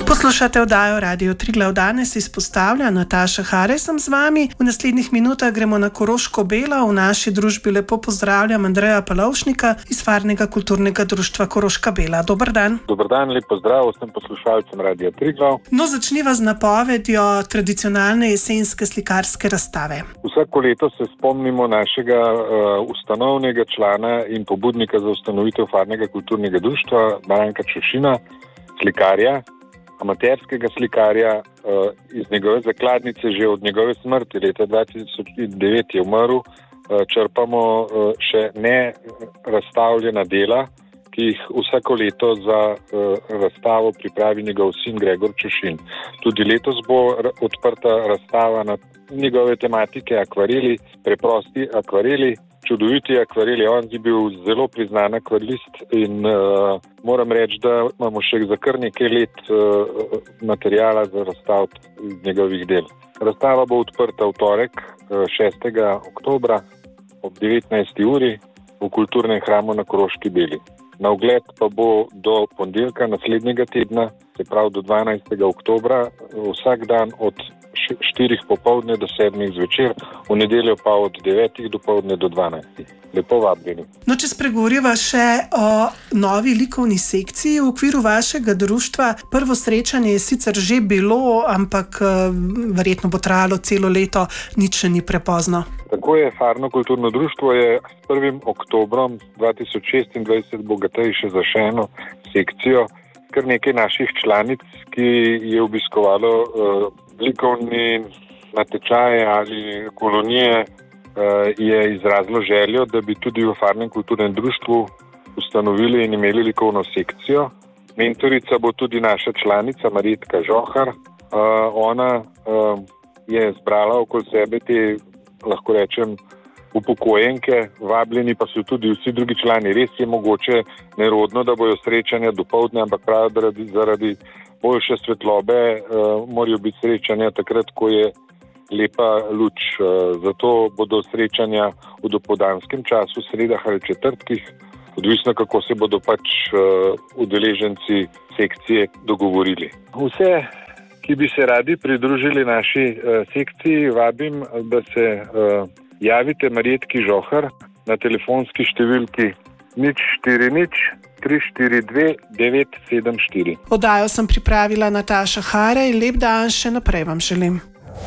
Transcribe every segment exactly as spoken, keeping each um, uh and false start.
Poslušate oddajo Radio Triglav. Danes izpostavlja Nataša Hare, sem z vami. V naslednjih minutah gremo na Koroško Belo. V naši družbi lepo pozdravljam Andreja Palovšnika iz Farnega kulturnega društva Koroška Bela. Dober dan. Dober dan, lep pozdrav vsem poslušalcem Radio Triglav. No, začniva z napovedjo tradicionalne jesenske slikarske razstave. Vsako leto se spomnimo našega uh, ustanovnega člana in pobudnika za ustanovitev Farnega kulturnega društva Branka Čošina, slikarja, amaterskega slikarja. Uh, iz njegove zakladnice, že od njegove smrti leta dva tisoč devet je umrl, uh, črpamo uh, še ne razstavljena dela, ki jih vsako leto za uh, razstavo pripravi njegov sin Gregor Čošin. Tudi letos bo odprta razstava na njegove tematike akvareli, preprosti akvareli, čudoviti akvareli. On je bil zelo priznan akvarelist in uh, moram reči, da imamo še za kar nekaj let uh, materijala za razstaviti iz njegovih del. Razstava bo odprta v torek, uh, šestega oktobra ob devetnajsti uri v kulturnem hramu na Koroški Beli. Na ogled pa bo do ponedeljka naslednjega tedna, se pravi do dvanajstega oktobra, vsak dan od štirih popoldne do sedmih zvečer, v nedeljo pa od devetih dopoldne do dvanajstih. Lepo vabljeni. No, če spregovoriva še o novi likovni sekciji v okviru vašega društva. Prvo srečanje je sicer že bilo, ampak verjetno bo trajalo celo leto, nič še ni prepozno. Tako je, Farno kulturno društvo je s prvim oktobrom dva tisoč šestindvajset bogatejše za še eno sekcijo. Kar nekaj naših članic, ki je obiskovalo uh, likovni natečaje ali kolonije, uh, je izrazilo željo, da bi tudi v Farnem kulturnem društvu ustanovili in imeli likovno sekcijo. Mentorica bo tudi naša članica Marjetka Žohar. Uh, ona uh, je zbrala okoli sebe te, lahko rečem, upokojenke, vabljeni pa so tudi vsi drugi člani. Res je mogoče nerodno, da bojo srečanja dopoldne, ampak prav zaradi, zaradi boljše svetlobe uh, morajo biti srečanja takrat, ko je lepa luč. Uh, zato bodo srečanja v dopoldanskem času, sredah ali četrtkih, odvisno kako se bodo pač uh, udeleženci sekcije dogovorili. Vse, ki bi se radi pridružili naši uh, sekciji, vabim, da se uh, javite Marjetki Žohar na telefonski številki nič štiri nič tri štiri dve devet sedem štiri. Oddajo sem pripravila Nataša Hare in lep dan še naprej vam želim.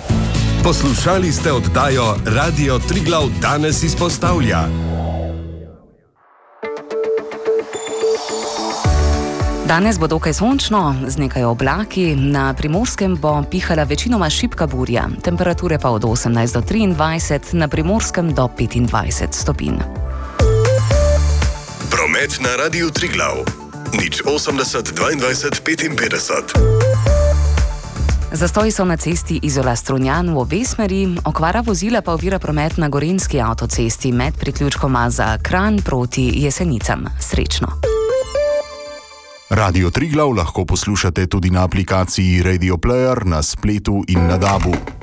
Poslušali ste oddajo Radio Triglav danes izpostavlja. Danes bo dokaj sončno, z nekaj oblaki, na Primorskem bo pihala večinoma šibka burja, temperature pa od osemnajst do triindvajset, na Primorskem do petindvajset stopinj. Promet na Radiu Triglav. nič osemdeset dvaindvajset petinpetdeset. Zastoji so na cesti Izola-Strunjan v obe smeri, okvara vozila pa ovira promet na Gorenjski avtocesti med priključkoma za Kranj proti Jesenicam. Srečno. Radio Triglav lahko poslušate tudi na aplikaciji Radio Player, na spletu in na dabu.